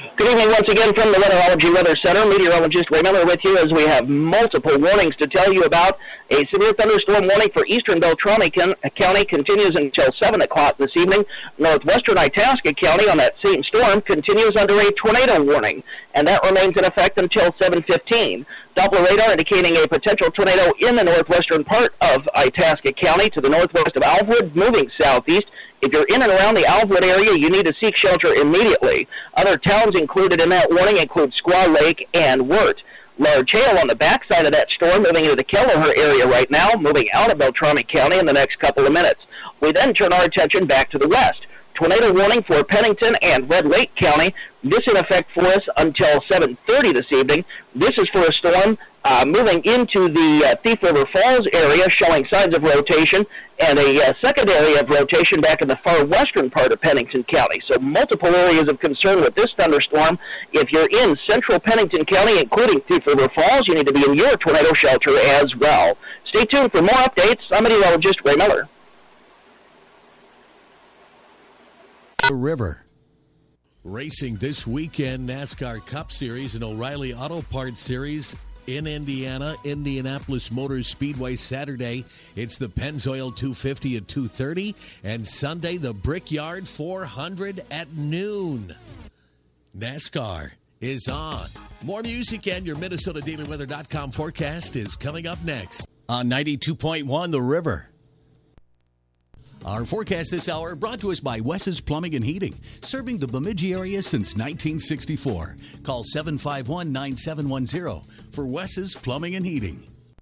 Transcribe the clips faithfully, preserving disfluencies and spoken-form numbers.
Good evening once again from the Weatherology Weather Center. Meteorologist Ray Miller with you as we have multiple warnings to tell you about. A severe thunderstorm warning for eastern Beltrami County continues until seven o'clock this evening. Northwestern Itasca County on that same storm continues under a tornado warning, and that remains in effect until seven fifteen. Doppler radar indicating a potential tornado in the northwestern part of Itasca County to the northwest of Alvwood, moving southeast. If you're in and around the Alvwood area, you need to seek shelter immediately. Other towns included in that warning include Squaw Lake and Wirt. Large hail on the backside of that storm moving into the Kelleher area right now, moving out of Beltrami County in the next couple of minutes. We then turn our attention back to the west. Tornado warning for Pennington and Red Lake County. This in effect for us until seven thirty this evening. This is for a storm uh, moving into the uh, Thief River Falls area, showing signs of rotation, and a uh, second area of rotation back in the far western part of Pennington County. So multiple areas of concern with this thunderstorm. If you're in central Pennington County, including Thief River Falls, you need to be in your tornado shelter as well. Stay tuned for more updates. I'm meteorologist Ray Miller. The River. Racing this weekend, NASCAR Cup Series and O'Reilly Auto Parts Series in Indiana, Indianapolis Motor Speedway Saturday. It's the Pennzoil two fifty at two thirty, and Sunday the Brickyard four hundred at noon. NASCAR is on. More music and your Minnesota Daily Weather dot com forecast is coming up next on ninety-two point one The River. Our forecast this hour brought to us by Wes's Plumbing and Heating, serving the Bemidji area since nineteen sixty-four. Call seven five one, nine seven one zero for Wes's Plumbing and Heating.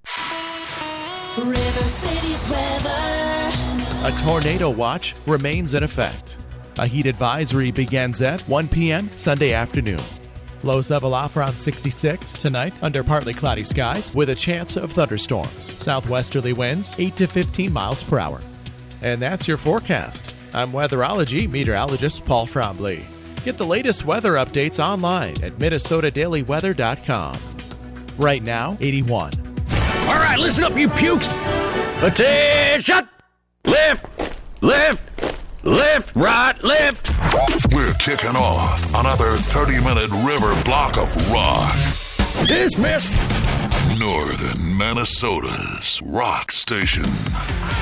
River City's weather. A tornado watch remains in effect. A heat advisory begins at one p.m. Sunday afternoon. Lows level off around sixty-six tonight under partly cloudy skies with a chance of thunderstorms. Southwesterly winds eight to fifteen miles per hour. And that's your forecast. I'm weatherology meteorologist Paul Trombley. Get the latest weather updates online at Minnesota Daily Weather dot com. Right now, eighty-one. All right, listen up, you pukes. Attention! Lift, lift, lift, right, lift. We're kicking off another thirty-minute river block of rock. Dismiss. Northern Minnesota's rock station.